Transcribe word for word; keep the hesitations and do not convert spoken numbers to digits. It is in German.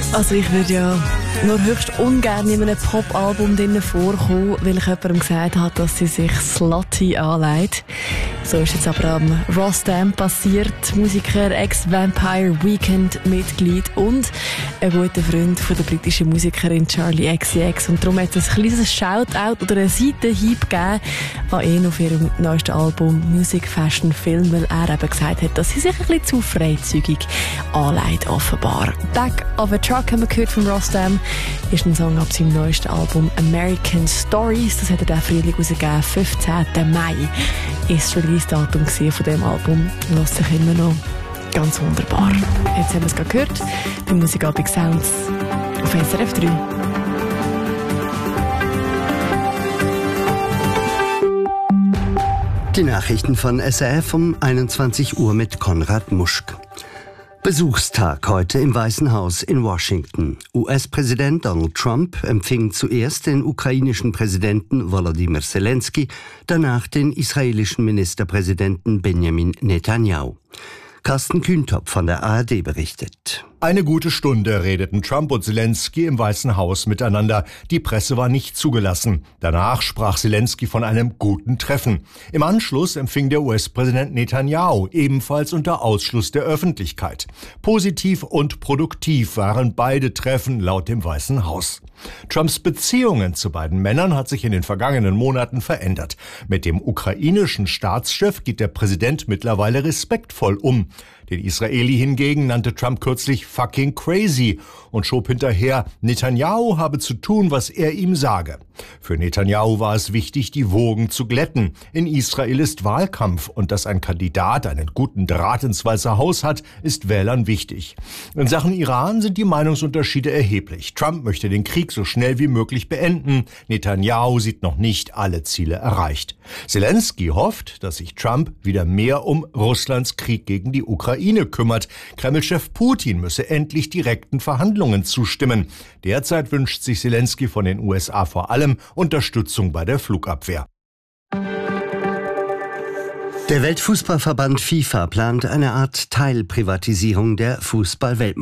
Also ich würde ja nur höchst ungern in einem Pop-Album drinnen vorkommen, weil ich jemandem gesagt habe, dass sie sich slutty anlegt. So ist jetzt aber am Rostam passiert. Musiker, Ex-Vampire Weekend-Mitglied und ein guter Freund von der britischen Musikerin Charli X C X. Und darum hat es ein kleines Shoutout oder einen Seitenhieb gegeben an ihn auf ihrem neuesten Album Music, Fashion, Film, weil er eben gesagt hat, dass sie sich ein bisschen zu freizügig anlegt, offenbar. Back of a Truck haben wir gehört von Rostam. Ist ein Song ab seinem neuesten Album American Stories. Das hat er diesen Frühling rausgegeben. fünfzehnten Mai ist das Release-Datum von diesem Album. Lässt sich immer noch ganz wunderbar. Jetzt haben wir es gerade gehört. Bei Musikabend Sounds auf S R F drei. Die Nachrichten von S R F um einundzwanzig Uhr mit Konrad Muschk. Besuchstag heute im Weißen Haus in Washington. U S-Präsident Donald Trump empfing zuerst den ukrainischen Präsidenten Volodymyr Zelensky, danach den israelischen Ministerpräsidenten Benjamin Netanyahu. Carsten Kühntop von der A R D berichtet. Eine gute Stunde redeten Trump und Zelensky im Weißen Haus miteinander. Die Presse war nicht zugelassen. Danach sprach Zelensky von einem guten Treffen. Im Anschluss empfing der U S-Präsident Netanyahu, ebenfalls unter Ausschluss der Öffentlichkeit. Positiv und produktiv waren beide Treffen laut dem Weißen Haus. Trumps Beziehungen zu beiden Männern hat sich in den vergangenen Monaten verändert. Mit dem ukrainischen Staatschef geht der Präsident mittlerweile respektvoll um. Den Israeli hingegen nannte Trump kürzlich fucking crazy und schob hinterher, Netanyahu habe zu tun, was er ihm sage. Für Netanyahu war es wichtig, die Wogen zu glätten. In Israel ist Wahlkampf und dass ein Kandidat einen guten Draht ins Weiße Haus hat, ist Wählern wichtig. In Sachen Iran sind die Meinungsunterschiede erheblich. Trump möchte den Krieg so schnell wie möglich beenden. Netanyahu sieht noch nicht alle Ziele erreicht. Zelensky hofft, dass sich Trump wieder mehr um Russlands Krieg gegen die Ukraine kümmert. Kreml-Chef Putin müsse endlich direkten Verhandlungen zustimmen. Derzeit wünscht sich Zelensky von den U S A vor allem Unterstützung bei der Flugabwehr. Der Weltfußballverband FIFA plant eine Art Teilprivatisierung der Fußball-Weltmeisterschaft.